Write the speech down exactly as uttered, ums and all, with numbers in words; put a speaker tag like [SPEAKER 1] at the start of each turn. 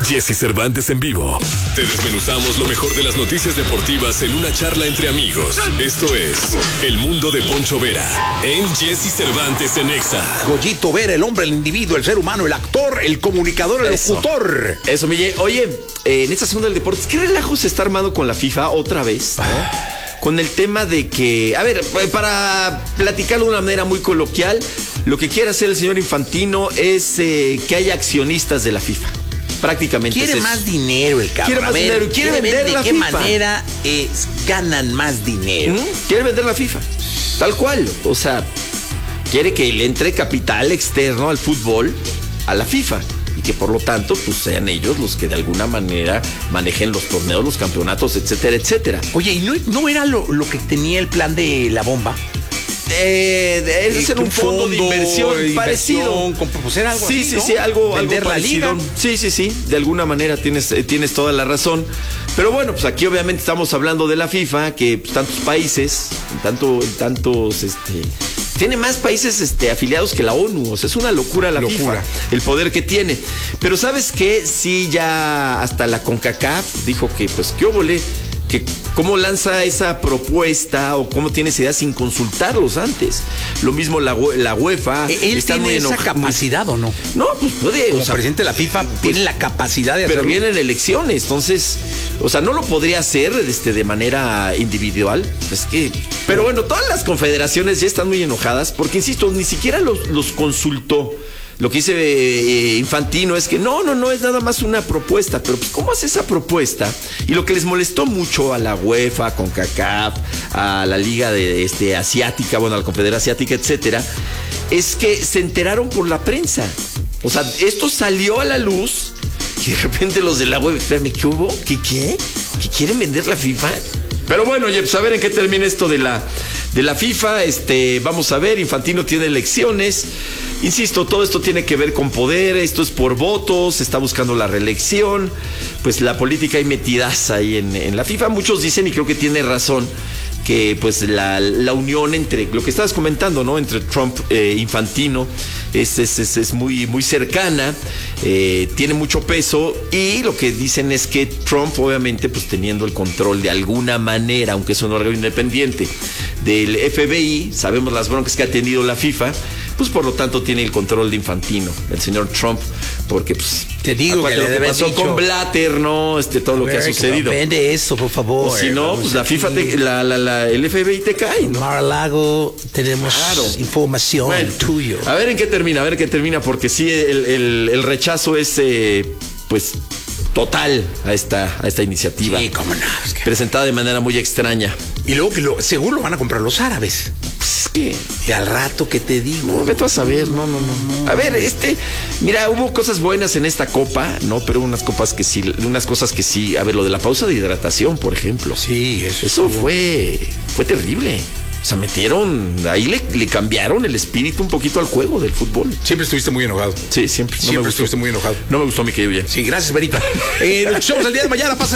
[SPEAKER 1] Jesse Cervantes en vivo. Te desmenuzamos lo mejor de las noticias deportivas en una charla entre amigos. Esto es El Mundo de Poncho Vera en Jesse Cervantes en Exa.
[SPEAKER 2] Goyito Vera, el hombre, el individuo, el ser humano, el actor, el comunicador, el
[SPEAKER 3] Eso.
[SPEAKER 2] locutor.
[SPEAKER 3] Eso, Miguel. Oye, eh, en esta segunda del deporte, ¿qué relajo se está armando con la FIFA otra vez? ¿no? Con el tema de que, a ver, para platicarlo de una manera muy coloquial, lo que quiere hacer el señor Infantino es eh, que haya accionistas de la FIFA. Prácticamente.
[SPEAKER 2] Quiere
[SPEAKER 3] es
[SPEAKER 2] más dinero el cabrón.
[SPEAKER 3] Quiere más
[SPEAKER 2] A ver,
[SPEAKER 3] dinero y quiere vender
[SPEAKER 2] ver
[SPEAKER 3] la
[SPEAKER 2] de qué
[SPEAKER 3] FIFA.
[SPEAKER 2] manera eh, ganan más dinero.
[SPEAKER 3] ¿Mm? Quiere vender la FIFA. Tal cual. O sea, quiere que le entre capital externo al fútbol, a la FIFA. Y que por lo tanto, pues sean ellos los que de alguna manera manejen los torneos, los campeonatos, etcétera, etcétera.
[SPEAKER 2] Oye, ¿y no, no era lo, lo que tenía el plan de la bomba?
[SPEAKER 3] Eh, debe ser un fondo, fondo de inversión,
[SPEAKER 2] de
[SPEAKER 3] parecido.
[SPEAKER 2] Inversión, con, pues era algo
[SPEAKER 3] sí,
[SPEAKER 2] así,
[SPEAKER 3] sí,
[SPEAKER 2] ¿no?
[SPEAKER 3] sí, algo,
[SPEAKER 2] Vender
[SPEAKER 3] algo
[SPEAKER 2] la
[SPEAKER 3] parecido.
[SPEAKER 2] liga.
[SPEAKER 3] Sí, sí, sí, de alguna manera tienes, eh, tienes toda la razón. Pero bueno, pues aquí obviamente estamos hablando de la FIFA, que pues, tantos países, tanto, tantos, este, tiene más países este, afiliados que la ONU. O sea, es una locura la
[SPEAKER 2] Locura.
[SPEAKER 3] FIFA, el poder que tiene. Pero ¿sabes qué? Sí, ya hasta la CONCACAF dijo que, pues, ¿qué óvole? Que cómo lanza esa propuesta o cómo tiene esa idea sin consultarlos antes. Lo mismo la, la UEFA.
[SPEAKER 2] ¿Él
[SPEAKER 3] está
[SPEAKER 2] tiene
[SPEAKER 3] muy
[SPEAKER 2] esa
[SPEAKER 3] enoja,
[SPEAKER 2] capacidad
[SPEAKER 3] muy...
[SPEAKER 2] o no?
[SPEAKER 3] No, pues puede.
[SPEAKER 2] Como
[SPEAKER 3] o sea,
[SPEAKER 2] presidente de la FIFA
[SPEAKER 3] pues,
[SPEAKER 2] tiene la capacidad de
[SPEAKER 3] pero
[SPEAKER 2] hacerlo.
[SPEAKER 3] vienen elecciones, entonces, o sea, no lo podría hacer este, de manera individual. Es que, pero bueno, todas las confederaciones ya están muy enojadas porque, insisto, ni siquiera los, los consultó. Lo que dice eh, Infantino es que no, no, no es nada más una propuesta, pero pues ¿cómo hace esa propuesta? Y lo que les molestó mucho a la UEFA, a CONCACAF, a la Liga de, este, Asiática, bueno, a la Confederación Asiática, etcétera, es que se enteraron por la prensa. O sea, esto salió a la luz y de repente los de la UEFA, espérame, ¿qué hubo? ¿Qué qué? ¿Que quieren vender la FIFA? Pero bueno, oye, pues a ver en qué termina esto de la, de la FIFA. Este, vamos a ver, Infantino tiene elecciones. Insisto, todo esto tiene que ver con poder, esto es por votos, se está buscando la reelección, pues la política hay metidas ahí en, en la FIFA. Muchos dicen, y creo que tiene razón, que pues la, la unión entre, lo que estabas comentando, ¿no? Entre Trump e Infantino es, es, es, es muy, muy cercana, eh, tiene mucho peso, y lo que dicen es que Trump, obviamente, pues teniendo el control de alguna manera, aunque es un órgano independiente, del F B I, sabemos las broncas que ha tenido la FIFA, pues por lo tanto tiene el control de Infantino, el señor Trump, porque pues
[SPEAKER 2] te digo que,
[SPEAKER 3] que
[SPEAKER 2] le
[SPEAKER 3] lo que pasó
[SPEAKER 2] dicho,
[SPEAKER 3] con Blatter, no, este todo lo que ha sucedido.
[SPEAKER 2] Vende eso, por favor.
[SPEAKER 3] O si no, pues la FIFA, te, la, la, la, el F B I te cae, ¿no?
[SPEAKER 2] Mar-a-Lago, tenemos
[SPEAKER 3] claro.
[SPEAKER 2] información
[SPEAKER 3] bueno,
[SPEAKER 2] tuyo.
[SPEAKER 3] A ver en qué termina, a ver en qué termina, porque sí, el, el, el rechazo es, eh, pues, total a esta, a esta iniciativa.
[SPEAKER 2] Sí, cómo no. Es que...
[SPEAKER 3] presentada de manera muy extraña.
[SPEAKER 2] Y luego que lo, seguro lo van a comprar los árabes.
[SPEAKER 3] Pues que...
[SPEAKER 2] y al rato que te digo.
[SPEAKER 3] No, vete a saber, no, no, no, no. A ver, este, mira, hubo cosas buenas en esta copa, ¿no? Pero unas copas que sí, unas cosas que sí. A ver, lo de la pausa de hidratación, por ejemplo.
[SPEAKER 2] Sí, eso.
[SPEAKER 3] Eso fue, fue terrible. O sea, metieron, ahí le, le cambiaron el espíritu un poquito al juego del fútbol.
[SPEAKER 2] Siempre estuviste muy enojado.
[SPEAKER 3] Sí, siempre.
[SPEAKER 2] No siempre estuviste muy enojado.
[SPEAKER 3] No me gustó, mi querido.
[SPEAKER 2] Sí, gracias, Berita. eh, nos vemos el día de mañana. Pasa